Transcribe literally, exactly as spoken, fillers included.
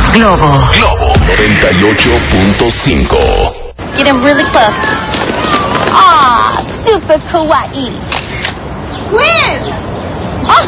Globo. Globo noventa y ocho punto cinco. Get him really close. Ah, super kawaii. When?